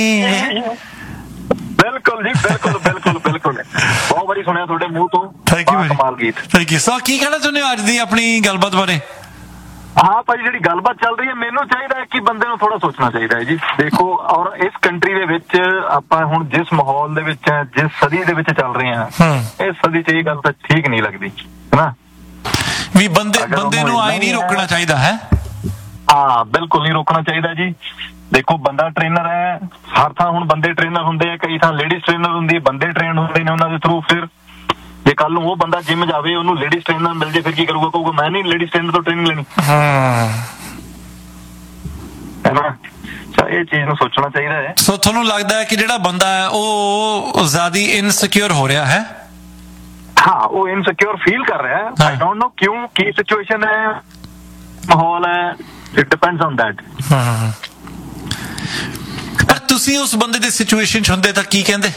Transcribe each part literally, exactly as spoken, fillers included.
ਬਿਲਕੁਲ ਜੀ, ਬਿਲਕੁਲ ਬਿਲਕੁਲ ਬਿਲਕੁਲ ਬਹੁਤ ਵਾਰੀ ਸੁਣਿਆ ਤੁਹਾਡੇ ਮੂੰਹ ਤੋਂ। ਥੈਂਕ ਯੂ ਕਮਾਲ ਗੀਤ। Thank you. ਸੋ ਕੀ ਕਹਿਣਾ ਚਾਹੁੰਦੇ ਹੋ ਅੱਜ ਦੀ ਆਪਣੀ ਗੱਲਬਾਤ ਬਾਰੇ? ਹਾਂ ਭਾਈ, ਜਿਹੜੀ ਗੱਲਬਾਤ ਚੱਲ ਰਹੀ ਹੈ, ਮੈਨੂੰ ਚਾਹੀਦਾ ਹੈ ਕਿ ਬੰਦੇ ਨੂੰ ਥੋੜਾ ਸੋਚਣਾ ਚਾਹੀਦਾ ਹੈ ਜੀ। ਦੇਖੋ, ਔਰ ਇਸ ਕੰਟਰੀ ਦੇ ਵਿੱਚ ਆਪਾਂ ਹੁਣ ਜਿਸ ਮਾਹੌਲ ਦੇ ਵਿੱਚ ਹੈ, ਜਿਸ ਸਦੀ ਦੇ ਵਿੱਚ ਚੱਲ ਰਹੇ ਹਾਂ, ਇਸ ਸਦੀ 'ਚ ਇਹ ਗੱਲ ਤਾਂ ਠੀਕ ਨਹੀਂ ਲੱਗਦੀ ਹਨਾ ਵੀ ਬੰਦੇ ਬੰਦੇ ਨੂੰ ਆਏ ਨਹੀਂ ਰੋਕਣਾ ਚਾਹੀਦਾ ਹੈ। ਹਾਂ, ਬਿਲਕੁਲ ਨਹੀਂ ਰੋਕਣਾ ਚਾਹੀਦਾ ਜੀ। ਦੇਖੋ, ਬੰਦਾ ਟ੍ਰੇਨਰ ਹੈ, ਹਰ ਥਾਂ ਹੁਣ ਬੰਦੇ ਟ੍ਰੇਨਰ ਹੁੰਦੇ ਆ, ਕਈ ਥਾਂ ਲੇਡੀਜ਼ ਟ੍ਰੇਨਰ ਹੁੰਦੀ ਹੈ, ਬੰਦੇ ਟ੍ਰੇਨ ਹੁੰਦੇ ਨੇ ਉਹਨਾਂ ਦੇ ਥਰੂ। ਫਿਰ ਜੇ ਕੱਲ ਨੂੰ ਉਹ ਬੰਦਾ ਜਿਮ ਜਾਵੇ, ਉਹਨੂੰ ਲੇਡੀਜ਼ ਟ੍ਰੇਨਰ ਮਿਲ ਜੇ, ਫਿਰ ਕੀ ਕਰੂਗਾ? ਕਹੂਗਾ ਮੈਂ ਨਹੀਂ ਲੇਡੀਜ਼ ਟ੍ਰੇਨਰ ਤੋਂ ਟ੍ਰੇਨਿੰਗ ਲੈਣੀ ਹੈ ਨਾ। ਇਹ ਚੀਜ਼ ਨੂੰ ਸੋਚਣਾ ਚਾਹੀਦਾ ਹੈ। ਸੋ ਤੁਹਾਨੂੰ ਲੱਗਦਾ ਹੈ ਕਿ ਜਿਹੜਾ ਬੰਦਾ ਹੈ ਉਹ ਜ਼ਿਆਦਾ ਇਨਸਿਕਿਉਰ ਹੋ ਰਿਹਾ ਹੈ? ਹਾਂ, ਉਹ ਇਨਸਿਕਿਉਰ ਫੀਲ ਕਰ ਰਿਹਾ ਹੈ। ਆਈ ਡੋਂਟ ਨੋ ਕਿਉਂ, ਕੀ ਸਿਚੁਏਸ਼ਨ ਹੈ, ਮਾਹੌਲ ਹੈ, ਇਟ ਡਿਪੈਂਡਸ ਔਨ ਦੈਟ। ਪਰ ਤੁਸੀਂ ਉਸ ਬੰਦੇ ਦੀ ਸਿਚੁਏਸ਼ਨ 'ਚ ਹੁੰਦੇ ਤਾਂ ਕੀ ਕਹਿੰਦੇ?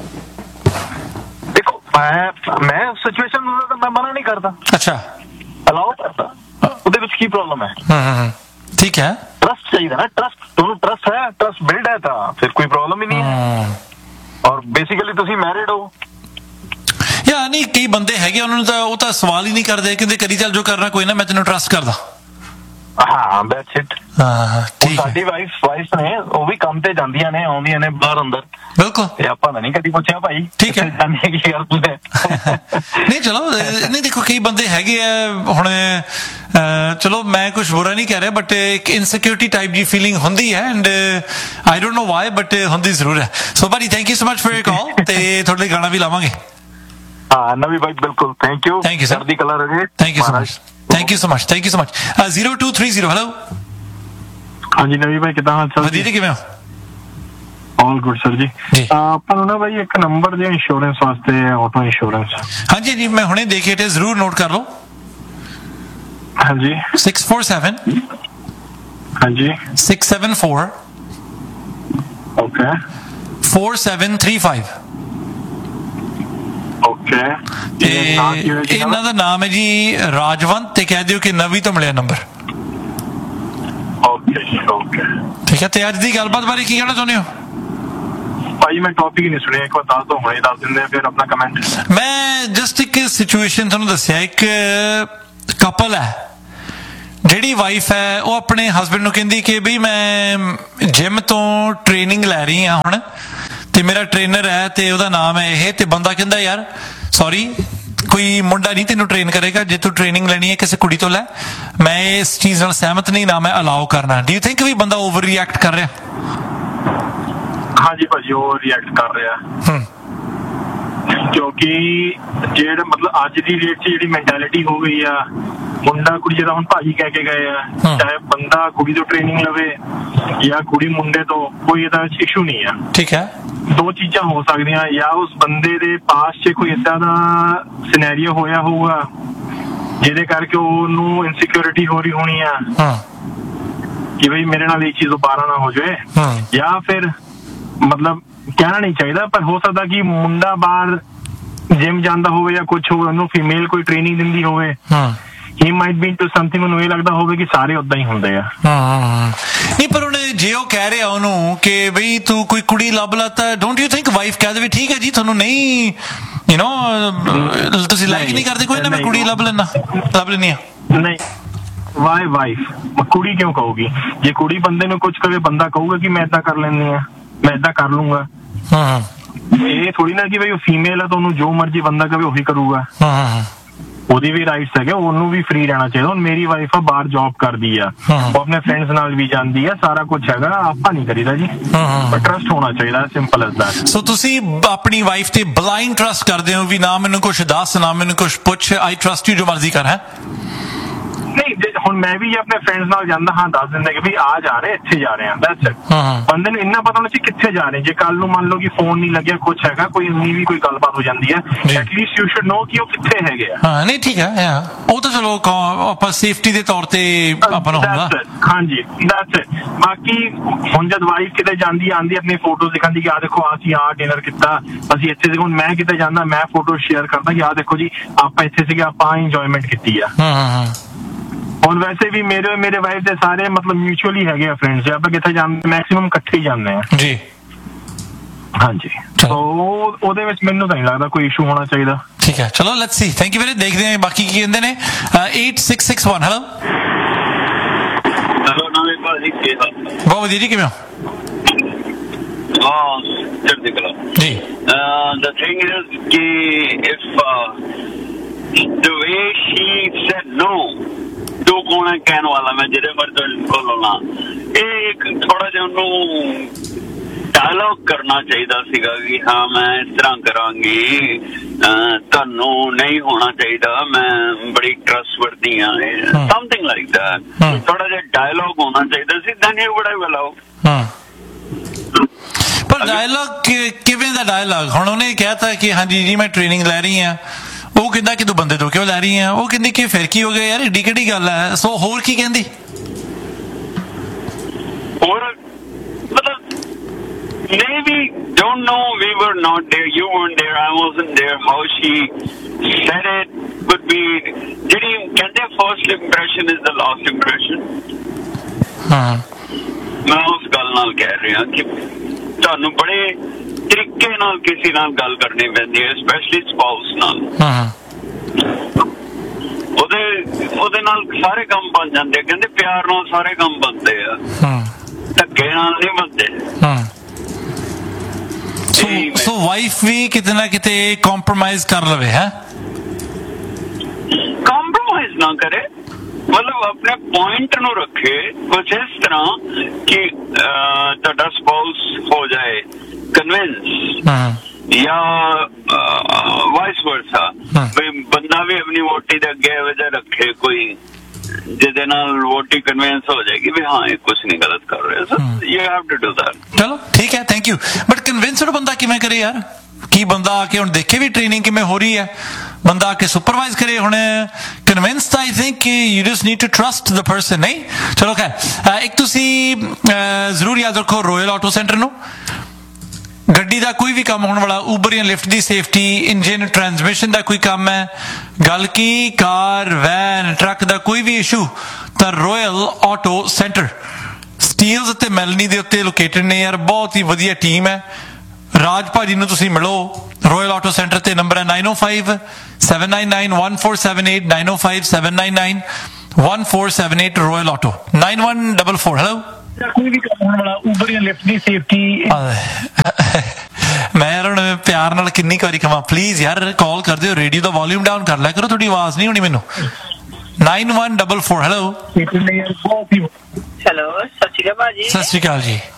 ਦੇਖੋ, ਮੈਂ ਮੈਂ ਸਿਚੁਏਸ਼ਨ ਨੂੰ ਤਾਂ ਮੈਂ ਮਨਾ ਨਹੀਂ ਕਰਦਾ। ਅੱਛਾ, ਅਲਾਓ ਕਰਦਾ। ਉਹਦੇ ਵਿੱਚ ਕੀ ਪ੍ਰੋਬਲਮ ਹੈ? ਠੀਕ ਹੈ, ਟਰਸਟ ਚਾਹੀਦਾ ਨਾ। ਟਰਸਟ, ਤੁਹਾਨੂੰ ਟਰਸਟ ਹੈ, ਟਰਸਟ ਬਿਲਡ ਹੈ, ਤਾਂ ਫਿਰ ਕੋਈ ਪ੍ਰੋਬਲਮ ਹੀ ਨਹੀਂ ਹੈ। ਔਰ ਬੇਸਿਕਲੀ ਤੁਸੀਂ ਮੈਰਿਡ ਹੋ ਯਾ ਨਹੀਂ? ਕਈ ਬੰਦੇ ਹੈਗੇ ਉਹਨਾਂ ਨੂੰ ਤਾਂ ਉਹ ਤਾਂ ਸਵਾਲ ਹੀ ਨਹੀਂ ਕਰਦੇ, ਕਹਿੰਦੇ ਕਰੀ ਚੱਲ ਜੋ ਕਰਨਾ, ਕੋਈ ਨਾ, ਮੈਂ ਤੈਨੂੰ ਟਰਸਟ ਕਰਦਾ। ਹਾਂ, ਦੈਟਸ ਇਟ। ਸਾਡੀ ਵਾਈਫ ਵਾਈਫ ਨੇ, ਉਹ ਵੀ ਕੰਮ ਤੇ ਜਾਂਦੀਆਂ ਨੇ, ਆਉਂਦੀਆਂ ਨੇ ਬਾਹਰ ਅੰਦਰ। ਬਿਲਕੁਲ। ਤੇ ਆਪਾਂ ਤਾਂ ਨਹੀਂ ਕਦੀ ਪੁੱਛਿਆ ਭਾਈ ਠੀਕ ਹੈ ਕੀ ਕਰਦੇ ਨਹੀਂ। ਚਲੋ ਨਹੀਂ, ਦੇਖੋ ਕਈ ਬੰਦੇ ਹੈਗੇ ਆ ਹੁਣ, ਚਲੋ ਮੈਂ ਕੁਛ ਬੁਰਾ ਨਹੀਂ ਕਹਿ ਰਿਹਾ, ਬਟ ਇੱਕ ਇਨਸਿਕਿਉਰਿਟੀ ਟਾਈਪ ਦੀ ਫੀਲਿੰਗ ਹੁੰਦੀ ਹੈ, and I don't know Y, but ਹੁੰਦੀ ਜ਼ਰੂਰ ਹੈ। ਸੋ ਭਾਜੀ, thank you so much for your ਕਾਲ, ਤੇ ਤੁਹਾਡੇ ਲਈ ਗਾਣਾ ਵੀ ਲਾਵਾਂਗੇ। ਹਾਂ, ਨਵੀਂ ਬਾਈਕ, ਬਿਲਕੁਲ। Thank you. Thank you sir. ਚੜ੍ਹਦੀ ਕਲਾ ਰਹੇ। Thank you so much. Thank you so much. Thank you so much. Zero two three zero, hello. ਹਾਂਜੀ ਨਵੀਂ ਭਾਈ, ਕਿੱਦਾਂ ਹਾਲ ਚਾਲ? ਵਧੀਆ ਜੀ, ਕਿਵੇਂ ਹੋ? ਆਲ ਗੁੱਡ ਸਰ ਜੀ। ਆਪਾਂ ਨੂੰ ਨਾ ਭਾਈ ਇੱਕ ਨੰਬਰ ਦੇ ਇੰਸ਼ੋਰੈਂਸ ਵਾਸਤੇ, ਆਟੋ ਇੰਸ਼ੋਰੈਂਸ। ਹਾਂਜੀ ਜੀ, ਮੈਂ ਹੁਣੇ ਦੇਖੇ ਤੇ ਜ਼ਰੂਰ ਨੋਟ ਕਰ ਲਓ। ਹਾਂਜੀ, ਸਿਕਸ ਫੋਰ ਸੈਵਨ ਹਾਂਜੀ six seven four okay four seven three five. Okay, ਤੇ ਇਹਨਾਂ ਦਾ ਨਾਮ ਹੈ ਜੀ ਰਾਜਵੰਤ, ਤੇ ਕਹਿ ਦਿਓ ਕਿ ਨਵੀਂ ਤੋਂ ਮਿਲਿਆ ਨੰਬਰ। ਓਕੇ ਓਕੇ, ਠੀਕ ਹੈ। ਤੇ ਅੱਜ ਦੀ ਗੱਲਬਾਤ ਬਾਰੇ ਕੀ ਕਹਿਣਾ ਚਾਹੁੰਦੇ ਹੋ? ਭਾਈ ਮੈਂ ਟੌਪਿਕ ਹੀ ਨਹੀਂ ਸੁਣਿਆ, ਇੱਕ ਵਾਰ ਦੱਸ ਦੋ, ਹੁਣੇ ਦੱਸ ਦਿੰਦੇ ਫਿਰ ਆਪਣਾ ਕਮੈਂਟ। ਮੈਂ ਜਸਟ ਇੱਕ ਸਿਚੁਏਸ਼ਨ ਤੁਹਾਨੂੰ ਦੱਸਿਆ। ਇੱਕ ਕਪਲ ਹੈ, ਜਿਹੜੀ ਵਾਈਫ ਹੈ ਉਹ ਆਪਣੇ ਹਸਬੈਂਡ ਨੂੰ ਕਹਿੰਦੀ ਕਿ ਬਈ ਮੈਂ ਜਿਮ ਤੋਂ ਟ੍ਰੇਨਿੰਗ ਲੈ ਰਹੀ ਹਾਂ ਹੁਣ, ਤੇ ਮੇਰਾ ਟ੍ਰੇਨਰ ਹੈ ਤੇ ਉਹਦਾ ਨਾਮ ਹੈ ਇਹ। ਤੇ ਬੰਦਾ ਕਹਿੰਦਾ ਯਾਰ ਸੌਰੀ, ਕੋਈ ਮੁੰਡਾ ਨਹੀਂ ਤੈਨੂੰ ਟ੍ਰੇਨ ਕਰੇਗਾ, ਜੇ ਤੂੰ ਟ੍ਰੇਨਿੰਗ ਲੈਣੀ ਹੈ ਕਿਸੇ ਕੁੜੀ ਤੋਂ ਲੈ, ਮੈਂ ਇਸ ਚੀਜ਼ ਨਾਲ ਸਹਿਮਤ ਨਹੀਂ, ਨਾ ਮੈਂ ਅਲਾਓ ਕਰਨਾ। ਡੂ ਯੂ ਥਿੰਕ ਵੀ ਬੰਦਾ ਓਵਰ ਰਿਐਕਟ ਕਰ ਰਿਹਾ? ਹਾਂਜੀ ਭਾਜੀ, ਉਹ ਰਿਐਕਟ ਕਰ ਰਿਹਾ, ਕਿਉਂਕਿ ਜਿਹੜਾ ਮਤਲਬ ਅੱਜ ਦੀ ਡੇਟ 'ਚ ਜਿਹੜੀ ਮੈਂਟੈਲਿਟੀ ਹੋ ਗਈ ਆ, ਮੁੰਡਾ ਕੁੜੀ ਜਿਹੜਾ ਹੁਣ ਭਾਜੀ ਕਹਿ ਕੇ ਗਏ ਆ, ਚਾਹੇ ਬੰਦਾ ਕੁੜੀ ਤੋਂ ਟ੍ਰੇਨਿੰਗ ਲਵੇ ਜਾਂ ਕੁੜੀ ਮੁੰਡੇ ਤੋਂ, ਕੋਈ ਇਹਦਾ ਇਸ਼ੂ ਨਹੀਂ ਆ। ਠੀਕ ਹੈ, ਦੋ ਚੀਜ਼ਾਂ ਹੋ ਸਕਦੀਆਂ, ਜਾਂ ਉਸ ਬੰਦੇ ਦੇ ਪਾਸ 'ਚ ਕੋਈ ਏਦਾਂ ਦਾ ਸਿਨੈਰੀਓ ਹੋਇਆ ਹੋਊਗਾ ਜਿਹਦੇ ਕਰਕੇ ਉਹਨੂੰ ਇਨਸਿਕਿਉਰਿਟੀ ਹੋ ਰਹੀ ਹੋਣੀ ਆ ਕਿ ਬਈ ਮੇਰੇ ਨਾਲ ਇਹ ਚੀਜ਼ ਦੁਬਾਰਾ ਨਾ ਹੋ ਜਾਏ, ਜਾਂ ਫਿਰ ਮਤਲਬ ਕਹਿਣਾ ਨਹੀਂ ਚਾਹੀਦਾ, ਪਰ ਹੋ ਸਕਦਾ ਕਿ ਮੁੰਡਾ ਬਾਹਰ ਜਿਮ ਜਾਂਦਾ ਹੋਵੇ ਜਾਂ ਕੁਛ ਹੋਵੇ, ਉਹਨੂੰ ਫੀਮੇਲ ਕੋਈ ਟ੍ਰੇਨਿੰਗ ਦਿੰਦੀ ਹੋਵੇ, ਹੀ ਮਾਈਟ ਬੀ ਇਨਟੂ ਸਮਥਿੰਗ, ਉਹਨੂੰ ਇਹ ਲੱਗਦਾ ਹੋਵੇ ਕਿ ਸਾਰੇ ਉਦਾਂ ਹੀ ਹੁੰਦੇ ਆ। ਨਹੀਂ, ਪਰ ਉਹਨੇ ਜੇ ਉਹ ਕਹਿ ਰਿਹਾ ਉਹਨੂੰ ਕਿ ਬਈ ਤੂੰ ਕੋਈ ਕੁੜੀ ਲੱਭ ਲਾ, ਤਾਂ ਡੋਂਟ ਯੂ ਥਿੰਕ ਵਾਈਫ ਕਹਿ ਦੇਵੇ ਠੀਕ ਹੈ ਜੀ, ਤੁਹਾਨੂੰ ਨਹੀਂ ਯੂ ਨੋ ਤੁਸੀਂ ਲਾਈਕ ਨਹੀਂ ਕਰਦੇ, ਕੋਈ ਨਾ ਮੈਂ ਕੁੜੀ ਲੱਭ ਲੈਣਾ ਲੱਭ ਲੈਣੀ ਆ। ਨਹੀਂ, ਵਾਈ ਵਾਈਫ ਕੁੜੀ ਕਿਉਂ ਕਹੂਗੀ? ਜੇ ਕੁੜੀ ਬੰਦੇ ਨੂੰ ਕੁਝ ਕਵੇ, ਬੰਦਾ ਕਹੂਗਾ ਕਿ ਮੈਂ ਏਦਾਂ ਕਰ ਲੈਂਦੀ ਆ, ਮੈਂ ਏਦਾਂ ਕਰ ਲੂੰਗਾ। ਇਹ ਥੋੜੀ ਨਾ ਕਿ ਬਈ ਉਹ ਫੀਮੇਲ ਆ ਤਾਂ ਉਹਨੂੰ ਜੋ ਮਰਜੀ ਬੰਦਾ ਕਵੇ ਉਹੀ ਕਰੂਗਾ। ਉਹਦੀ ਵੀ ਰਾਈਟਸ ਹੈਗੇ, ਉਹਨੂੰ ਵੀ ਫ੍ਰੀ ਰਹਿਣਾ ਚਾਹੀਦਾ। ਹੁਣ ਮੇਰੀ ਵਾਈਫ ਆ, ਬਾਹਰ ਜੌਬ ਕਰਦੀ ਆ, ਉਹ ਆਪਣੇ ਫਰੈਂਡਸ ਨਾਲ ਵੀ ਜਾਂਦੀ ਆ, ਸਾਰਾ ਕੁਝ ਹੈਗਾ, ਆਪਾਂ ਨਹੀਂ ਕਰੀਦਾ ਜੀ, ਪਰ ਟਰਸਟ ਹੋਣਾ ਚਾਹੀਦਾ, ਸਿੰਪਲ ਐਜ਼ ਦੈਟ। ਸੋ ਤੁਸੀਂ ਆਪਣੀ ਵਾਈਫ ਤੇ ਬਲਾਈਂਡ ਟਰਸਟ ਕਰਦੇ ਹੋ ਵੀ ਨਾ ਮੈਨੂੰ ਕੁਛ ਦੱਸ, ਨਾ ਮੈਨੂੰ ਕੁਛ ਪੁੱਛ, ਆਈ ਟਰਸਟ ਯੂ, ਜੋ ਮਰਜ਼ੀ ਕਰ। ਹੈ ਨਹੀਂ, ਹੁਣ ਮੈਂ ਵੀ ਆਪਣੇ ਫਰੈਂਡਸ ਨਾਲ ਜਾਂਦਾ ਹਾਂ, ਦੱਸ ਦਿੰਦਾ ਕਿ ਵੀ ਆ ਜਾ ਰਹੇ, ਇੱਥੇ ਜਾ ਰਹੇ ਆ, ਦੈਟਸ ਇਟ। ਬੰਦੇ ਨੂੰ ਇੰਨਾ ਪਤਾ ਹੋਣਾ ਚਾਹੀਦਾ ਕਿੱਥੇ ਜਾ ਰਹੇ। ਜੇ ਕੱਲ ਨੂੰ ਮੰਨ ਲਓ ਕਿ ਫੋਨ ਨਹੀਂ ਲੱਗਿਆ, ਕੁਛ ਹੈਗਾ, ਕੋਈ ਇੰਨੀ ਵੀ ਕੋਈ ਗੱਲਬਾਤ ਹੋ ਜਾਂਦੀ ਹੈ, ਐਟਲੀਸਟ ਯੂ ਸ਼ੁਡ ਨੋ ਕਿ ਉਹ ਕਿੱਥੇ ਹੈਗੇ ਆ। ਹਾਂ, ਨਹੀਂ ਠੀਕ ਹੈ, ਉਹ ਤਾਂ ਚਲੋ ਆਪਾਂ ਸੇਫਟੀ ਦੇ ਤੌਰ ਤੇ ਆਪਾਂ ਨੂੰ ਹੁੰਦਾ। ਹਾਂਜੀ, ਦੈਟਸ ਇਟ। ਬਾਕੀ ਹੁਣ ਜਦ ਵਾਈਫ ਕਿਤੇ ਜਾਂਦੀ ਆਂਦੀ, ਆਪਣੀ ਫੋਟੋ ਦਿਖਾਉਂਦੀ ਕਿ ਆਹ ਦੇਖੋ ਅਸੀਂ ਆਹ ਡਿਨਰ ਕੀਤਾ, ਅਸੀਂ ਇੱਥੇ ਸੀ। ਹੁਣ ਮੈਂ ਕਿਤੇ ਜਾਂਦਾ, ਮੈਂ ਫੋਟੋ ਸ਼ੇਅਰ ਕਰਦਾ ਕਿ ਆਹ ਦੇਖੋ ਜੀ ਆਪਾਂ ਇੱਥੇ ਸੀਗੇ, ਆਪਾਂ ਇੰਜੋਇਮੈਂਟ ਕੀਤੀ ਆ। ਹੁਣ ਵੈਸੇ ਵੀ ਮੇਰੇ ਮੇਰੇ ਵਾਈਫ ਦੇ ਸਾਰੇ ਮਤਲਬ ਮਿਊਚੁਅਲੀ ਹੈਗੇ ਆ ਫਰੈਂਡਸ, ਆਪਾਂ ਕਿੱਥੇ ਜਾਂਦੇ ਮੈਕਸਿਮਮ ਇਕੱਠੇ ਹੀ ਜਾਂਦੇ ਆ ਜੀ। ਹਾਂਜੀ, ਸੋ ਉਹਦੇ ਵਿੱਚ ਮੈਨੂੰ ਤਾਂ ਨਹੀਂ ਲੱਗਦਾ ਕੋਈ ਇਸ਼ੂ ਹੋਣਾ ਚਾਹੀਦਾ। ਠੀਕ ਹੈ, ਚਲੋ let's see. Thank you very, ਦੇਖਦੇ ਹਾਂ ਬਾਕੀ ਕੀ ਕਹਿੰਦੇ ਨੇ। eight six six one hello hello ਨਵੇਂ ਭਾਜੀ ਕੀ ਹਾਲ? ਬਹੁਤ ਵਧੀਆ ਜੀ, ਕਿਵੇਂ ਹੋ? ਹਾਂ ਚੜ੍ਹਦੀ ਕਲਾ ਜੀ। the thing is ਕਿ if uh, the way she said no, ਤੂੰ ਕੌਣ ਹੈ ਕਹਿਣ ਵਾਲਾ, ਮੈਂ ਜਿਹਦੇ ਮਰਜ਼ੀ ਕੋਲ ਆਉਣਾ, ਇਹ ਇੱਕ ਥੋੜਾ ਜਿਹਾ ਉਹਨੂੰ ਡਾਇਲੋਗ ਕਰਨਾ ਚਾਹੀਦਾ ਸੀਗਾ ਕਿ ਹਾਂ ਮੈਂ ਇਸ ਤਰ੍ਹਾਂ ਕਰਾਂਗੀ, ਤੁਹਾਨੂੰ ਨਹੀਂ ਹੋਣਾ ਚਾਹੀਦਾ, ਮੈਂ ਬੜੀ ਟਰਸਟਵਰਦੀ ਹਾਂ, ਸਮਥਿੰਗ ਲਾਈਕ ਦੈਟ। ਥੋੜਾ ਜਿਹਾ ਡਾਇਲੋਗ ਹੋਣਾ ਚਾਹੀਦਾ ਸੀ, then you would have allowed। ਪਰ ਡਾਇਲੋਗ ਕਿਵੇਂ ਦਾ ਡਾਇਲੋਗ? ਹੁਣ ਉਹਨੇ ਕਹਿਤਾ ਕਿ ਹਾਂਜੀ ਜੀ ਮੈਂ ਟ੍ਰੇਨਿੰਗ ਲੈ ਰਹੀ ਹਾਂ, ਉਹ ਕਹਿੰਦਾ ਕਿ ਤੂੰ ਬੰਦੇ ਤੋਂ ਕਿਉਂ ਲੈ ਰਹੀ ਆ, ਉਹ ਕਹਿੰਦੀ ਕਿ ਫਿਰ ਕੀ ਹੋ ਗਿਆ ਯਾਰ, ਏਡੀ ਕਿਹੜੀ ਗੱਲ ਹੈ। ਸੋ ਹੋਰ ਕੀ ਕਹਿੰਦੀ? ਹੋਰ ਮਤਲਬ maybe don't know, we were not there, you weren't there, I wasn't there, how she said it would be, ਜਿਹੜੀ ਕਹਿੰਦੇ first impression is the last impression। ਹਾਂ, ਮੈਂ ਉਸ ਗੱਲ ਨਾਲ ਕਹਿ ਰਿਹਾ ਕਿ ਤੁਹਾਨੂੰ ਬੜੇ ਤਰੀਕੇ ਨਾਲ ਕਿਸੇ ਨਾਲ ਗੱਲ ਕਰਨੀ ਪੈਂਦੀ ਹੈ, ਸਪੈਸ਼ਲੀ ਸਪਾਊਸ ਨਾਲ। ਉਹਦੇ ਉਹਦੇ ਨਾਲ ਸਾਰੇ ਕੰਮ ਬਣ ਜਾਂਦੇ, ਕਹਿੰਦੇ ਪਿਆਰ ਨਾਲ ਸਾਰੇ ਕੰਮ ਬਣਦੇ ਆ, ਧੱਕੇ ਨਾਲ ਨਹੀਂ ਬਣਦੇ। ਸੋ ਵਾਈਫ ਵੀ ਕਿਤੇ ਨਾ ਕਿਤੇ ਕੰਪਰੋਮਾਈਜ਼ ਕਰ ਲਵੇ ਹੈ, ਕੰਪਰੋਮਾਈਜ਼ ਨਾ ਕਰੇ, ਮਤਲਬ ਆਪਣੇ ਪੁਆਇੰਟ ਨੂੰ ਰੱਖੇ ਕੁਝ ਇਸ ਤਰ੍ਹਾਂ ਕਿ ਤੁਹਾਡਾ ਸਪਾਊਸ ਹੋ ਜਾਏ ਕਨਵਿੰਸ, ਜਾਂ ਵਾਈਸ ਵਰਸਾ, ਬੰਦਾ ਵੀ ਆਪਣੀ ਵੋਟੀ ਦੇ ਅੱਗੇ ਇਹੋ ਜਿਹਾ ਰੱਖੇ ਕੋਈ ਜਿਹਦੇ ਨਾਲ ਵੋਟੀ ਕਨਵਿੰਸ ਹੋ ਜਾਏਗੀ ਵੀ ਹਾਂ ਇਹ ਕੁਛ ਨਹੀਂ ਗਲਤ ਕਰ ਰਿਹਾ। So you have to do that. ਚਲੋ ਠੀਕ ਹੈ, ਥੈਂਕ ਯੂ। ਬਟ ਕਨਵਿੰਸਡ ਬੰਦਾ ਕਿਵੇਂ ਕਰੇ ਯਾਰ? ਕੀ ਬੰਦਾ ਆ ਕੇ ਹੁਣ ਦੇਖੇ ਵੀ ਟ੍ਰੇਨਿੰਗ ਕਿਵੇਂ ਹੋ ਰਹੀ ਹੈ, ਬੰਦਾ ਆ ਕੇ ਸੁਪਰਵਾਈਜ਼ ਕਰੇ। ਹੁਣ ਕਨਵਿੰਸ ਤਾਂ I think you just need to trust the person, ਨਹੀਂ? ਚਲੋ ਖੈਰ, ਇੱਕ ਤੁਸੀਂ ਜ਼ਰੂਰ ਯਾਦ ਰੱਖੋ ਰੋਇਲ ਆਟੋ ਸੈਂਟਰ ਨੂੰ। ਗੱਡੀ ਦਾ ਕੋਈ ਵੀ ਕੰਮ ਹੋਣ ਵਾਲਾ, ਉਬਰ ਜਾਂ ਲਿਫਟ ਦੀ ਸੇਫਟੀ, ਇੰਜਨ ਟਰਾਂਸਮਿਸ਼ਨ ਦਾ ਕੋਈ ਕੰਮ ਹੈ, ਗੱਲ ਕੀ ਕਾਰ ਵੈਨ ਟਰੱਕ ਦਾ ਕੋਈ ਵੀ ਇਸ਼ੂ, ਤਾਂ ਰੋਇਲ ਆਟੋ ਸੈਂਟਰ ਸਟੀਲਸ ਅਤੇ ਮੈਲਨੀ ਦੇ ਉੱਤੇ ਲੋਕੇਟਡ ਨੇ ਯਾਰ। ਬਹੁਤ ਹੀ ਵਧੀਆ ਟੀਮ ਹੈ। ਰਾਜ ਭਾਜੀ ਨੂੰ ਤੁਸੀਂ ਮਿਲੋ ਰੋਇਲ ਆਟੋ ਸੈਂਟਰ ਤੇ, ਨੰਬਰ ਹੈ nine oh five, seven nine nine, one four seven eight, nine oh five, seven nine nine, one four seven eight, royal auto nine one four four। Hello, ਕੋਈ ਵੀ ਕੰਮ ਹੋਣ ਵਾਲਾ, Uber ਜਾਂ lift ਦੀ safety. ਮੈਂ ਯਾਰ ਹੁਣ ਪਿਆਰ ਨਾਲ ਕਿੰਨੀ ਵਾਰੀ ਕਹਾਂ ਪਲੀਜ਼ ਯਾਰ ਕਾਲ ਕਰ ਦਿਓ, ਰੇਡੀਓ ਦਾ ਵੋਲਿਊਮ ਡਾਊਨ ਕਰ ਲਿਆ ਕਰੋ, ਤੁਹਾਡੀ ਆਵਾਜ਼ ਨਹੀਂ ਹੋਣੀ ਮੈਨੂੰ। nine one four four। Hello hello, ਸਤਿ ਸ਼੍ਰੀ ਅਕਾਲ ਭਾਜੀ। ਸਤਿ ਸ਼੍ਰੀ ਅਕਾਲ ਜੀ।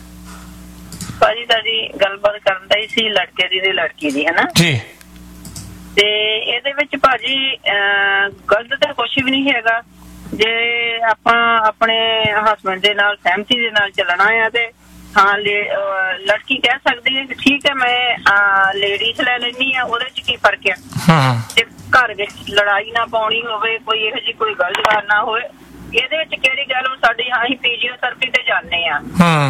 ਭਾਜੀ ਤੁਹਾਡੀ ਗੱਲਬਾਤ ਕਰਨ ਦਾ ਹੀ ਸੀ ਲੜਕੇ ਦੀ ਤੇ ਲੜਕੀ ਦੀ, ਹੈ ਨਾ ਜੀ? ਤੇ ਇਹਦੇ ਵਿੱਚ ਭਾਜੀ ਗਲਤ ਤਾਂ ਕੁਛ ਵੀ ਨਹੀਂ ਹੈਗਾ। ਜੇ ਆਪਾਂ ਆਪਣੇ ਹਸਬੈਂਡ ਦੇ ਨਾਲ ਸਹਿਮਤੀ ਦੇ ਨਾਲ ਚੱਲਣਾ ਆ ਤੇ ਹਾਂ ਲੜਕੀ ਕਹਿ ਸਕਦੀ ਹੈ ਕਿ ਠੀਕ ਹੈ ਮੈਂ ਲੇਡੀਜ਼ ਲੈ ਲੈਣੀ ਆ, ਉਹਦੇ ਚ ਕੀ ਫਰਕ ਆ। ਤੇ ਘਰ ਵਿੱਚ ਲੜਾਈ ਨਾ ਪਾਉਣੀ ਹੋਵੇ, ਕੋਈ ਇਹੋ ਜਿਹੀ ਕੋਈ ਗੱਲ ਨਾ ਹੋਵੇ, ਇਹਦੇ ਵਿੱਚ ਕਿਹੜੀ ਗੱਲ। ਸਾਡੀ ਹਾਂ ਅਸੀਂ ਫਿਜ਼ੀਓਥੈਰੇਪੀ ਤੇ ਜਾਂਦੇ ਆ,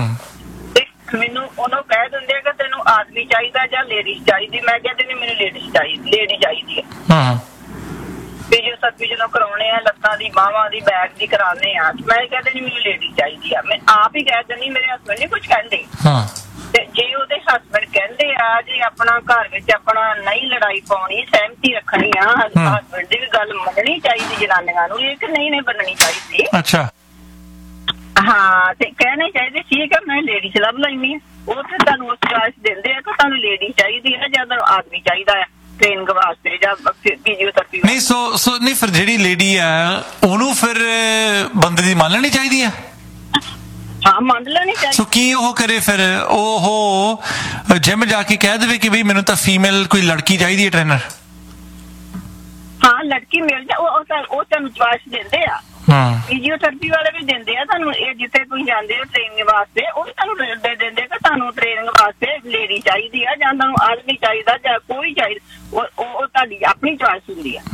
ਮੈਨੂੰ ਉਹਨੂੰ ਕਹਿ ਦਿੰਦੇ ਆ ਕਿ ਤੈਨੂੰ ਆਦਮੀ ਚਾਹੀਦਾ ਜਾਂ ਲੇਡੀਜ਼ ਚਾਹੀਦੀ, ਮੈਂ ਕਹਿੰਦੀ ਨਹੀਂ ਮੈਨੂੰ ਲੇਡੀਜ਼ ਚਾਹੀਦੀ, ਲੇਡੀ ਚਾਹੀਦੀ ਹੈ। ਫਿਜ਼ੀਓਥੈਰੇਪੀ ਜਦੋਂ ਕਰਾਉਣੇ ਆ ਲੱਤਾਂ ਦੀ, ਬਾਹਾਂ ਦੀ, ਬੈਕ ਦੀ ਕਰਾਉਂਦੇ ਆ, ਮੈਂ ਕਹਿੰਦੀ ਨਹੀਂ ਮੈਨੂੰ ਲੇਡੀ ਚਾਹੀਦੀ ਆ। ਮੈਂ ਆਪ ਹੀ ਕਹਿ ਦਿੰਦੀ, ਮੇਰੇ ਹਸਬੈਂਡ ਨਹੀਂ ਕੁਛ ਕਹਿੰਦੇ। ਤੇ ਜੇ ਉਹਦੇ ਹਸਬੈਂਡ ਕਹਿੰਦੇ ਆ ਜੇ ਆਪਣਾ ਘਰ ਵਿੱਚ ਆਪਣਾ ਨਹੀਂ ਲੜਾਈ ਪਾਉਣੀ, ਸਹਿਮਤੀ ਰੱਖਣੀ ਆ, ਹਸਬੈਂਡ ਦੀ ਵੀ ਗੱਲ ਮੰਨਣੀ ਚਾਹੀਦੀ ਜਨਾਨੀਆਂ ਨੂੰ, ਇਹ ਕਿ ਨਹੀਂ ਨਹੀਂ ਮੰਨਣੀ ਚਾਹੀਦੀ। ਅੱਛਾ, ਹਾਂ, ਤੇ ਕਹਿਣੀ ਚਾਹੀਦੀ ਠੀਕ ਹੈ ਮੈਂ ਲੇਡੀਜ਼ ਲੱਭ ਲੈਂਦੀ ਆ। ਉਹ ਤੇ ਤੁਹਾਨੂੰ ਉਸ ਚੋਇਸ ਦਿੰਦੇ ਆ ਕਿ ਤੁਹਾਨੂੰ ਲੇਡੀ ਚਾਹੀਦੀ ਹੈ ਜਾਂ ਤੁਹਾਨੂੰ ਆਦਮੀ ਚਾਹੀਦਾ ਆ ਟ੍ਰੇਨਿੰਗ ਵਾਸਤੇ ਜਾਂ ਫਿਜ਼ੀਓਥੈਰੇਪੀ। ਨਹੀਂ ਸੋ ਸੋ ਨਹੀਂ ਫਿਰ ਜਿਹੜੀ ਲੇਡੀ ਆ ਉਹਨੂੰ ਫਿਰ ਬੰਦੇ ਦੀ ਮੰਨ ਲੈਣੀ ਚਾਹੀਦੀ ਆ। ਹਾਂ, ਮੰਨ ਲੈਣੀ ਚਾਹੀਦੀ। ਸੋ ਕੀ ਉਹ ਕਰੇ ਫਿਰ? ਉਹ ਜਿਮ ਜਾ ਕੇ ਕਹਿ ਦੇਵੇ ਕਿ ਬਈ ਮੈਨੂੰ ਤਾਂ ਫੀਮੇਲ ਕੋਈ ਲੜਕੀ ਚਾਹੀਦੀ ਹੈ ਟ੍ਰੇਨਰ। ਹਾਂ, ਲੜਕੀ ਮਿਲ ਜਾ, ਉਹ ਉਹ ਤੁਹਾਨੂੰ ਚੁਆਇਸ ਦਿੰਦੇ ਆ। ਫਿਜ਼ੀਓਥੈਰੇਪੀ ਵਾਲੇ ਵੀ ਦਿੰਦੇ ਆ ਤੁਹਾਨੂੰ, ਇਹ ਜਿੱਥੇ ਤੁਸੀਂ ਜਾਂਦੇ ਹੋ ਟ੍ਰੇਨਿੰਗ ਵਾਸਤੇ, ਉਹ ਵੀ ਤੁਹਾਨੂੰ ਦੇ ਦਿੰਦੇ ਕਿ ਤੁਹਾਨੂੰ ਟ੍ਰੇਨਿੰਗ ਵਾਸਤੇ ਲੇਡੀ ਚਾਹੀਦੀ ਆ ਜਾਂ ਤੁਹਾਨੂੰ ਆਦਮੀ ਚਾਹੀਦਾ ਜਾਂ ਕੋਈ ਚਾਹੀਦਾ। ਉਹ ਤੁਹਾਡੀ ਆਪਣੀ ਚੁਆਇਸ ਹੁੰਦੀ ਆ।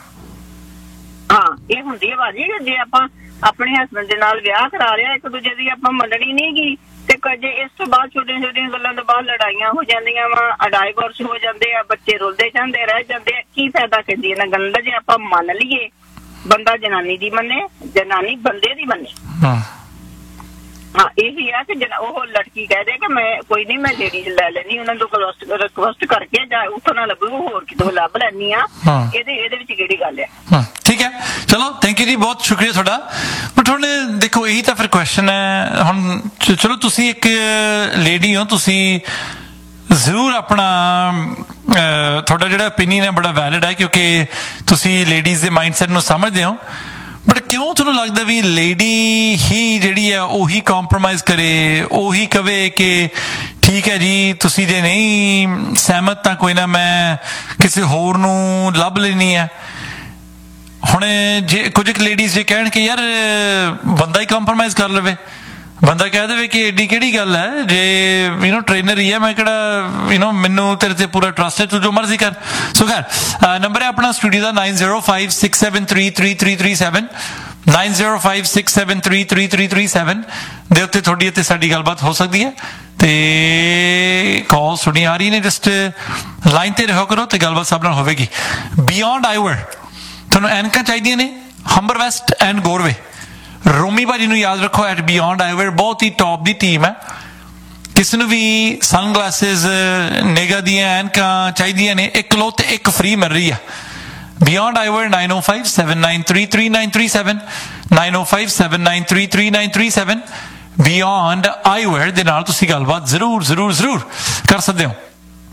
ਹਾਂ, ਇਹ ਹੁੰਦੀ ਹੈ ਭਾਜੀ ਕਿ ਜੇ ਆਪਾਂ ਆਪਣੇ ਹਸਬੈਂਡ ਦੇ ਨਾਲ ਵਿਆਹ ਕਰਾ ਲਿਆ, ਇੱਕ ਦੂਜੇ ਦੀ ਆਪਾਂ ਮੰਨਣੀ ਨੀ ਗੀ, ਤੇ ਜੇ ਇਸ ਤੋਂ ਬਾਅਦ ਛੋਟੀਆਂ ਛੋਟੀਆਂ ਗੱਲਾਂ ਤੋਂ ਬਾਅਦ ਲੜਾਈਆਂ ਹੋ ਜਾਂਦੀਆਂ ਵਾ, ਡਾਈਵੋਰਸ ਹੋ ਜਾਂਦੇ ਆ, ਬੱਚੇ ਰੁਲਦੇ ਜਾਂਦੇ ਰਹਿ ਜਾਂਦੇ ਆ, ਕੀ ਫਾਇਦਾ ਕਹਿੰਦੀ ਇਹਨਾਂ ਗੱਲਾਂ ਦਾ। ਜੇ ਆਪਾਂ ਮੰਨ ਲਈਏ, ਬੰਦਾ ਜਨਾਨੀ ਦੀ ਮੰਨੇ, ਜਨਾਨੀ ਬੰਦੇ ਦੀ ਮੰਨੇ। ਹਾਂ ਇਹੀ ਆ ਕਿ ਜਿਹੜਾ ਉਹ ਲੜਕੀ ਕਹਿ ਦੇ ਕਿ ਮੈਂ ਕੋਈ ਨਹੀਂ ਮੈਂ ਲੇਡੀਜ਼ ਲੈ ਲੈਣੀ ਉਹਨਾਂ ਤੋਂ ਰਿਕਵੈਸਟ ਕਰਕੇ ਜਾਂ ਉੱਥੋਂ ਨਾ ਲੱਗੂ ਹੋਰ ਕਿਤੋਂ ਲੱਭ ਲੈਣੀ ਆ ਇਹਦੇ ਇਹਦੇ ਵਿੱਚ ਕਿਹੜੀ ਗੱਲ ਆ ਠੀਕ ਹੈ ਚਲੋ ਥੈਂਕ ਯੂ ਜੀ ਬਹੁਤ ਸ਼ੁਕਰੀਆ ਤੁਹਾਡਾ ਬਟ ਹੁਣ ਦੇਖੋ ਇਹੀ ਤਾਂ ਫਿਰ ਕੁਐਸਚਨ ਹੈ ਹੁਣ ਚਲੋ ਤੁਸੀਂ ਇੱਕ ਲੇਡੀ ਹੋ ਤੁਸੀਂ ਜ਼ਰੂਰ ਆਪਣਾ ਤੁਹਾਡਾ ਜਿਹੜਾ ਓਪੀਨੀਅਨ ਹੈ ਬੜਾ ਵੈਲਿਡ ਹੈ ਕਿਉਂਕਿ ਤੁਸੀਂ ਲੇਡੀਜ਼ ਦੇ ਮਾਈਂਡਸੈਟ ਨੂੰ ਸਮਝਦੇ ਹੋ ਬਟ ਕਿਉਂ ਤੁਹਾਨੂੰ ਲੱਗਦਾ ਵੀ ਲੇਡੀ ਹੀ ਜਿਹੜੀ ਹੈ ਉਹੀ ਕੰਪਰੋਮਾਈਜ਼ ਕਰੇ ਉਹੀ ਕਵੇ ਕਿ ਠੀਕ ਹੈ ਜੀ ਤੁਸੀਂ ਜੇ ਨਹੀਂ ਸਹਿਮਤ ਤਾਂ ਕੋਈ ਨਾ ਮੈਂ ਕਿਸੇ ਹੋਰ ਨੂੰ ਲੱਭ ਲੈਣੀ ਹੈ ਹੁਣ ਜੇ ਕੁਝ ਕੁ ਲੇਡੀਜ਼ ਜੇ ਕਹਿਣ ਕਿ ਯਾਰ ਬੰਦਾ ਹੀ ਕੰਪਰੋਮਾਈਜ਼ ਕਰ ਲਵੇ ਬੰਦਾ ਕਹਿ ਦੇਵੇ ਕਿ ਏਡੀ ਕਿਹੜੀ ਗੱਲ ਹੈ ਜੇ ਯੂ ਨੋ ਟ੍ਰੇਨਰ ਹੀ ਹੈ ਮੈਂ ਕਿਹੜਾ ਯੂ ਨੋ ਮੈਨੂੰ ਤੇਰੇ ਤੇ ਪੂਰਾ ਟਰਸਟ ਹੈ ਤੂੰ ਜੋ ਮਰਜ਼ੀ ਕਰ ਸੋ ਖੈਰ ਨੰਬਰ ਹੈ ਆਪਣਾ ਸਟੂਡੀਓ ਦਾ nine zero five six seven three three three three seven nine zero five six seven three three three three seven ਦੇ ਉੱਤੇ ਤੁਹਾਡੀ ਅਤੇ ਸਾਡੀ ਗੱਲਬਾਤ ਹੋ ਸਕਦੀ ਹੈ ਤੇ ਕਾਲ ਸੁਣੀ ਆ ਰਹੀ ਨੇ ਜਸਟ ਲਾਈਨ ਤੇ ਰਹੋ ਕਰੋ ਤੇ ਗੱਲਬਾਤ ਸਭ ਨਾਲ ਹੋਵੇਗੀ ਬਿਯੋਂਡ ਆਈਵਰ ਤੁਹਾਨੂੰ ਐਨਕਾਂ ਚਾਹੀਦੀਆਂ ਨੇ ਹੰਬਰ ਵੈਸਟ ਐਂਡ ਗੋਰਵੇ ਰੋਮੀ ਭਾਜੀ ਨੂੰ ਯਾਦ ਰੱਖੋ ਐਟ ਬਿਯੋਂਡ ਆਈਵਰ ਬਹੁਤ ਹੀ ਟੌਪ ਦੀ ਟੀਮ ਹੈ ਕਿਸੇ ਨੂੰ ਵੀ ਸਨਗਲਾਸਿਸ ਨਿਗਾ ਦੀਆਂ ਐਨਕਾਂ ਚਾਹੀਦੀਆਂ ਨੇ ਇੱਕ ਲੋ ਤੇ ਇੱਕ ਫ੍ਰੀ ਮਿਲ ਰਹੀ ਆ ਬਿਯੋਂਡ ਆਈਵਰ ਨਾਈਨ ਓ five seven nine three three nine three seven nine ਓ five seven nine three three nine three seven beyond ਆਈਵਰ ਦੇ ਨਾਲ ਤੁਸੀਂ ਗੱਲਬਾਤ ਜ਼ਰੂਰ ਜ਼ਰੂਰ ਜ਼ਰੂਰ ਕਰ ਸਕਦੇ ਹੋ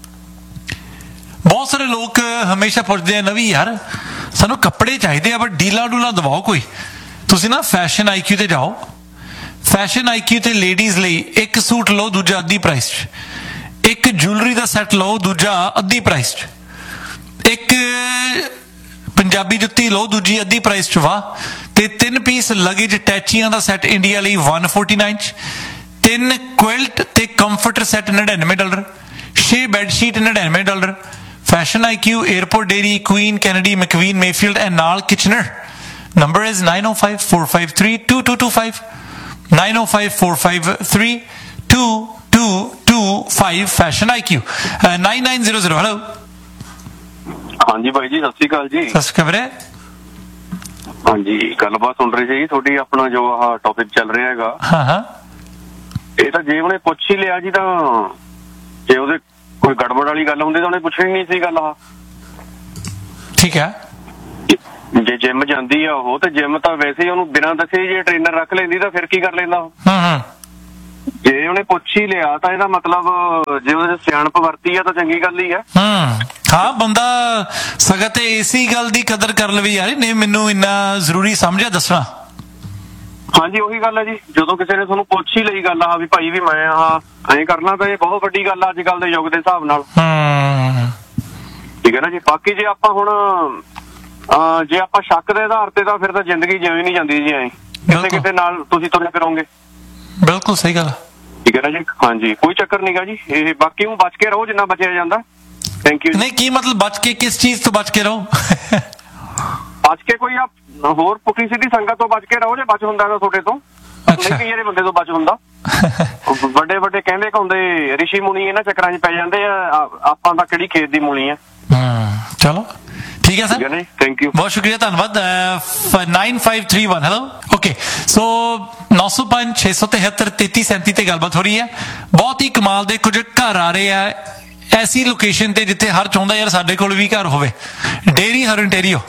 ਬਹੁਤ ਸਾਰੇ ਲੋਕ ਹਮੇਸ਼ਾ ਪੁੱਛਦੇ ਆ ਨਵੀਂ ਯਾਰ ਸਾਨੂੰ ਕੱਪੜੇ ਚਾਹੀਦੇ ਆ ਬਟ ਡੀਲਾ ਡੂਲਾ ਦਵਾਓ ਕੋਈ ਤੁਸੀਂ ਨਾ ਫੈਸ਼ਨ ਆਈਕਿਊ ਤੇ ਜਾਓ ਫੈਸ਼ਨ ਆਈਕਿਊ ਤੇ ਲੇਡੀਜ਼ ਲਈ ਇੱਕ ਸੂਟ ਲਓ ਦੂਜਾ ਅੱਧੀ ਪ੍ਰਾਈਸ 'ਚ ਇੱਕ ਜੁਐਲਰੀ ਦਾ ਸੈੱਟ ਲਓ ਦੂਜਾ ਅੱਧੀ ਪ੍ਰਾਈਸ 'ਚ ਇੱਕ ਪੰਜਾਬੀ ਜੁੱਤੀ ਲਓ ਦੂਜੀ ਅੱਧੀ ਪ੍ਰਾਈਸ 'ਚ ਵਾਹ ਤੇ ਤਿੰਨ ਪੀਸ ਲਗੇਜ ਟੈਚੀਆਂ ਦਾ ਸੈੱਟ ਇੰਡੀਆ ਲਈ ਇੱਕ ਸੌ ਚਾਲੀ ਚ ਤਿੰਨ ਕੁਇਲਟ ਤੇ ਕੰਫਰਟਰ ਸੈੱਟ ਨੜਿਨਵੇਂ ਡਾਲਰ ਛੇ ਬੈੱਡਸ਼ੀਟ ਨੜਿਨਵੇਂ dollar fashion IQ airport dairy Queen Kennedy ਮੈਕਵੀਨ Mayfield and ਨਾਲ Kitchener number is nine oh five four five three two two two five nine oh five four five three two two two five fashion I Q uh, nine nine zero zero hello ਹਾਂਜੀ ਭਾਈ ਜੀ ਸਤਿ ਸ਼੍ਰੀ ਅਕਾਲ ਜੀ ਸਤਿ ਸ਼੍ਰੀ ਅਕਾਲ ਵੀਰੇ ਹਾਂਜੀ ਗੱਲਬਾਤ ਸੁਣ ਰਹੀ ਸੀ ਤੁਹਾਡੀ ਆਪਣਾ ਜੋ ਆਹ ਟੌਪਿਕ ਚੱਲ ਰਿਹਾ ਹੈਗਾ ਹਾਂ ਹਾਂ ਇਹ ਤਾਂ ਜੇ ਉਹਨੇ ਪੁੱਛ ਹੀ ਲਿਆ ਜੀ ਤਾਂ ਜੇ ਉਹਦੇ ਕੋਈ ਗੜਬੜ ਵਾਲੀ ਗੱਲ ਹੁੰਦੀ ਤਾਂ ਉਹਨੇ ਪੁੱਛਣੀ ਨਹੀਂ ਸੀ ਗੱਲ ਆਹ ਠੀਕ ਹੈ ਜੇ ਜਿਮ ਜਾਂਦੀ ਆ ਉਹ ਤੇ ਜਿਮ ਤਾਂ ਵੈਸੇ ਹੀ ਉਹਨੂੰ ਬਿਨਾਂ ਦੱਸੇ ਜੇ ਟ੍ਰੇਨਰ ਰੱਖ ਲੈਂਦੀ ਤਾਂ ਫਿਰ ਕੀ ਕਰ ਲੈਂਦਾ ਹੂੰ ਹੂੰ ਜੇ ਉਹਨੇ ਪੁੱਛ ਹੀ ਲਿਆ ਤਾਂ ਇਹਦਾ ਮਤਲਬ ਜੇ ਉਹਦੇ ਸਿਆਣਪ ਵਰਤੀ ਆ ਤਾਂ ਚੰਗੀ ਗੱਲ ਹੀ ਆ ਹੂੰ ਹਾਂ ਬੰਦਾ ਸਗਾ ਤੇ ਇਸੀ ਗੱਲ ਦੀ ਕਦਰ ਕਰ ਲਵੇ ਯਾਰ ਨਹੀਂ ਮੈਨੂੰ ਇੰਨਾ ਜ਼ਰੂਰੀ ਸਮਝਿਆ ਦੱਸਣਾ ਹਾਂਜੀ ਉਹੀ ਗੱਲ ਹੈ ਜੀ ਜਦੋਂ ਕਿਸੇ ਨੇ ਤੁਹਾਨੂੰ ਪੁੱਛ ਹੀ ਲਈ ਗੱਲ ਆ ਵੀ ਭਾਈ ਵੀ ਮੈਂ ਆਹ ਐਂ ਕਰਨਾ ਤਾਂ ਇਹ ਬਹੁਤ ਵੱਡੀ ਗੱਲ ਆ ਅੱਜ ਕੱਲ ਦੇ ਯੁੱਗ ਦੇ ਹਿਸਾਬ ਨਾਲ ਹੂੰ ਠੀਕ ਹੈ ਨਾ ਜੀ ਬਾਕੀ ਜੇ ਆਪਾਂ ਹੁਣ ਜੇ ਆਪਾਂ ਸ਼ੱਕ ਦੇ ਆਧਾਰ ਤੇ ਤਾਂ ਫਿਰ ਤਾਂ ਜ਼ਿੰਦਗੀ ਜਿਵੇਂ ਨਹੀਂ ਜਾਂਦੀ ਜੀ ਐਂ ਕਿਸੇ ਕਿਸੇ ਨਾਲ ਤੁਸੀਂ ਤੁਰੇ ਫਿਰੋਗੇ ਬਿਲਕੁਲ ਸਹੀ ਗੱਲ ਠੀਕ ਹੈ ਨਾ ਜੀ ਹਾਂਜੀ ਕੋਈ ਚੱਕਰ ਨਹੀਂਗਾ ਜੀ ਇਹ ਬਾਕੀ ਉਹ ਬਚ ਕੇ ਰਹੋ ਜਿੰਨਾ ਬਚਿਆ ਜਾਂਦਾ ਥੈਂਕ ਯੂ ਨਹੀਂ ਕੀ ਮਤਲਬ ਬਚ ਕੇ ਕਿਸ ਚੀਜ਼ ਤੋਂ ਬਚ ਕੇ ਰਹੋ ਬਚ ਕੇ ਕੋਈ ਆਪ ਹੋਰ ਪੁੱਠੀ ਸਿੱਧੀ ਸੰਗਤ ਤੋਂ ਬਚ ਕੇ ਰਹੋ ਜੇ ਬਚ ਹੁੰਦਾ ਤਾਂ ਤੁਹਾਡੇ ਤੋਂ ਨਹੀਂ ਕਿ ਜਿਹੜੇ ਬੰਦੇ ਤੋਂ ਬਚ ਹੁੰਦਾ ਵੱਡੇ ਵੱਡੇ ਕਹਿੰਦੇ ਹੁੰਦੇ ਰਿਸ਼ੀ ਮੁਨੀ ਇਹਨਾਂ ਚੱਕਰਾਂ 'ਚ ਪੈ ਜਾਂਦੇ ਆ ਆਪਾਂ ਤਾਂ ਕਿਹੜੀ ਖੇਤ ਦੀ ਮੂਲੀ ਆ ਚਲੋ ਠੀਕ ਹੈ ਸਰ ਥੈਂਕ ਯੂ ਬਹੁਤ ਸ਼ੁਕਰੀਆ ਧੰਨਵਾਦ nine five three one hello okay so ਨੌ ਸੌ ਪੰਜ ਛੇ ਸੌ ਤਿਹੱਤਰ ਤੇਤੀ ਸੈਂਤੀ ਤੇ ਗੱਲਬਾਤ ਹੋ ਰਹੀ ਹੈ ਬਹੁਤ ਹੀ ਕਮਾਲ ਦੇ ਕੁਝ ਘਰ ਆ ਰਹੇ ਆ ਐਸੀ ਲੋਕੇਸ਼ਨ ਤੇ ਜਿੱਥੇ ਹਰ ਚਾਹੁੰਦਾ ਯਾਰ ਸਾਡੇ ਕੋਲ ਵੀ ਘਰ ਹੋਵੇ ਡੇਰੀ ਹਰਨਟੇਰੀਓ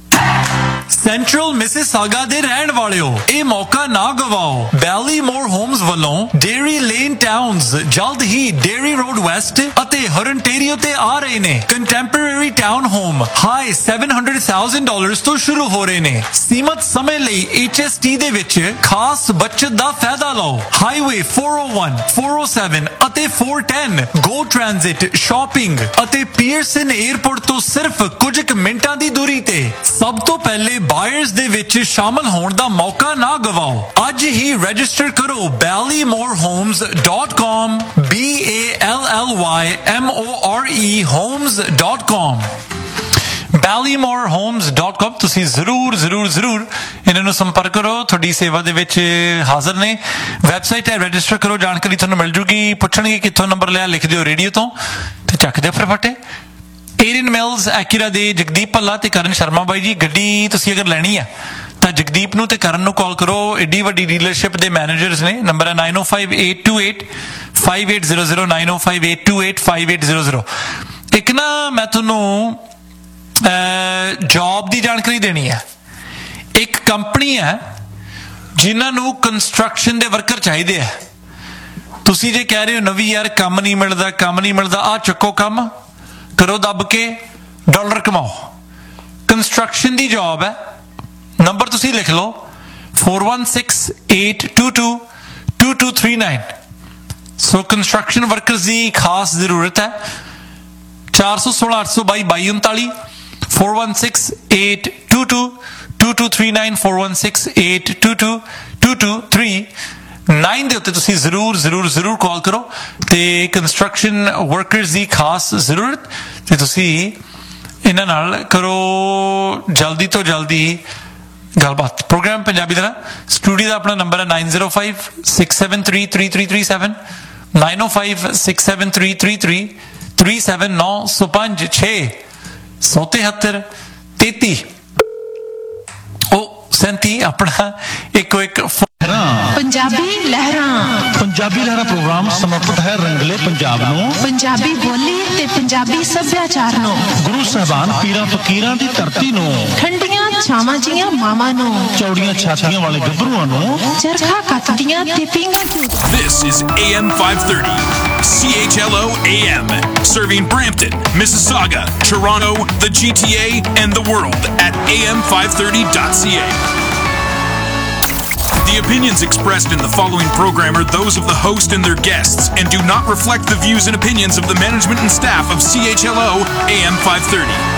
ਸੈਂਟਰਲ ਮਿਸਿਸਾਗਾ ਦੇ ਰਹਿਣ ਵਾਲਿਓ ਇਹ ਮੌਕਾ ਨਾ ਗਵਾਓ ਬੈਲੀਮੋਰ ਹੋਮਸ ਵੱਲੋਂ ਡੇਰੀ ਲੇਨ ਟਾਊਨਸ ਜਲਦ ਹੀ ਡੇਰੀ ਰੋਡ ਵੈਸਟ ਅਤੇ ਹਰਨਟੇਰੀਓ ਤੇ ਆ ਰਹੇ ਨੇ contemporary town home high seven hundred thousand dollars ਤੋਂ ਸ਼ੁਰੂ ਹੋ ਰਹੇ ਨੇ ਸੀਮਤ ਸਮੇਂ ਲਈ ਐਚ ਐਸ ਟੀ ਦੇ ਵਿੱਚ ਖਾਸ ਬਚਤ ਦਾ ਫਾਇਦਾ ਲਓ highway four oh one four oh seven ਅਤੇ four ten ਗੋ ਟ੍ਰਾਂਜ਼ਿਟ ਸ਼ਾਪਿੰਗ ਅਤੇ ਪੀਅਰਸਨ 에ਅਰਪੋਰਟ ਤੋਂ ਸਿਰਫ ਕੁਝ ਕੁ ਮਿੰਟਾਂ ਦੀ ਦੂਰੀ ਤੇ ਸਭ ਤੋਂ ਪਹਿਲੇ ਬਾਇਰਸ ਦੇ ਵਿੱਚ ਸ਼ਾਮਲ ਹੋਣ ਦਾ ਮੌਕਾ ਨਾ ਗਵਾਓ ਅੱਜ ਹੀ ਰਜਿਸਟਰ ਕਰੋ ਬੈਲੀਮੋਰ homes dot com B A L L Y M O R E homes dot com ਬੈਲੀਮੋਰ homes dot com ਤੁਸੀਂ ਜ਼ਰੂਰ ਜ਼ਰੂਰ ਜ਼ਰੂਰ ਇਹਨਾਂ ਨੂੰ ਸੰਪਰਕ ਕਰੋ ਤੁਹਾਡੀ ਸੇਵਾ ਦੇ ਵਿੱਚ ਹਾਜ਼ਰ ਨੇ ਵੈਬਸਾਈਟ ਹੈ ਰਜਿਸਟਰ ਕਰੋ ਜਾਣਕਾਰੀ ਤੁਹਾਨੂੰ ਮਿਲ ਜੂਗੀ ਪੁੱਛਣਗੇ ਕਿੱਥੋਂ ਨੰਬਰ ਲਿਆ ਲਿਖ ਦਿਓ ਰੇਡੀਓ ਤੋਂ ਤੇ ਚੱਕ ਦਿਓ ਫਟਾਫਟ ਏਰੀਅਨ ਮਿਲਸ ਐਕਿਰਾ ਦੇ ਜਗਦੀਪ ਭੱਲਾ ਤੇ ਕਰਨ ਸ਼ਰਮਾ ਬਾਈ ਜੀ ਗੱਡੀ ਤੁਸੀਂ ਅਗਰ ਲੈਣੀ ਆ ਤਾਂ ਜਗਦੀਪ ਨੂੰ ਤੇ ਕਰਨ ਨੂੰ ਕਾਲ ਕਰੋ। ਏਡੀ ਵੱਡੀ ਡੀਲਰਸ਼ਿਪ ਦੇ ਮੈਨੇਜਰਸ ਨੇ। ਨੰਬਰ ਹੈ ਨਾਈਨ ਓ five eight two eight five eight zero zero nine ਓ five eight two eight five eight zero zero. ਇੱਕ ਨਾ ਮੈਂ ਤੁਹਾਨੂੰ ਜੌਬ ਦੀ ਜਾਣਕਾਰੀ ਦੇਣੀ ਹੈ। ਇੱਕ ਕੰਪਨੀ ਹੈ ਜਿਨ੍ਹਾਂ ਨੂੰ ਕੰਸਟਰਕਸ਼ਨ ਦੇ ਵਰਕਰ ਚਾਹੀਦੇ ਆ। ਤੁਸੀਂ ਜੇ ਕਹਿ ਰਹੇ ਹੋ ਨਵੀਂ ਯਾਰ ਕੰਮ ਨਹੀਂ ਮਿਲਦਾ ਕੰਮ ਨਹੀਂ ਮਿਲਦਾ, ਆਹ ਚੱਕੋ ਕੰਮ ਕਰੋ ਦੱਬ ਕੇ ਡਾਲਰ ਕਮਾਓ। ਕੰਸਟਰਕਸ਼ਨ ਦੀ ਜੌਬ ਹੈ। ਨੰਬਰ ਤੁਸੀਂ ਲਿਖ ਲਓ four one six eight two to to two three nine. So construction workers ਦੀ ਖਾਸ ਜ਼ਰੂਰਤ ਹੈ। ਚਾਰ ਸੌ ਸੋਲਾਂ ਅੱਠ ਸੌ ਬਾਈ ਬਾਈ ਉਨਤਾਲੀ four one six eight two two two two three nine four one six eight two two two two three nine ਦੇ ਉੱਤੇ ਤੁਸੀਂ ਜ਼ਰੂਰ ਜ਼ਰੂਰ ਜ਼ਰੂਰ ਕਾਲ ਕਰੋ ਤੇ ਕੰਸਟਰਕਸ਼ਨ ਵਰਕਰਸ ਦੀ ਖਾਸ ਜ਼ਰੂਰਤ ਤੇ ਤੁਸੀਂ ਇਹਨਾਂ ਨਾਲ ਕਰੋ ਜਲਦੀ ਤੋਂ ਜਲਦੀ ਗੱਲਬਾਤ। ਪ੍ਰੋਗਰਾਮ ਪੰਜਾਬੀ ਦਾ ਸਟੂਡੀਓ ਦਾ ਆਪਣਾ ਨੰਬਰ ਹੈ nine zero five six seven three three three three seven nine ਓ five six seven three three three three seven ਨੌ ਸੌ ਪੰਜ ਛੇ ਸੌ ਤਿਹੱਤਰ ਤੇਤੀ ਉਹ ਸੈਂਤੀ ਆਪਣਾ ਇੱਕੋ ਇੱਕ ਪੰਜਾਬੀ ਲਹਿਰਾਂ। ਪੰਜਾਬੀ ਲਹਿਰਾਂ ਪ੍ਰੋਗਰਾਮ ਸਮਰਪਿਤ ਹੈ ਰੰਗਲੇ ਪੰਜਾਬ ਨੂੰ, ਪੰਜਾਬੀ ਬੋਲੀ ਤੇ ਪੰਜਾਬੀ ਸੱਭਿਆਚਾਰ ਨੂੰ, ਗੁਰੂ ਸਾਹਿਬਾਨ ਪੀਰਾਂ ਫਕੀਰਾਂ ਦੀ ਧਰਤੀ ਨੂੰ, ਠੰਡੀਆਂ ਛਾਵਾਂ ਜੀਆਂ ਮਾਵਾਂ ਨੂੰ, ਚੌੜੀਆਂ ਛਾਤੀਆਂ ਵਾਲੇ ਗੱਭਰੂਆਂ ਨੂੰ, ਚਰਖਾ ਕੱਤਦੀਆਂ ਤੇ ਪੀਂਘਾਂ ਝੂਟਦੀਆਂ। This is A M five thirty, C H L O A M, serving Brampton, Mississauga, Toronto, the G T A, and the world at A M five thirty dot C A. The opinions expressed in the following program are those of the host and their guests and do not reflect the views and opinions of the management and staff of C H L O A M five thirty.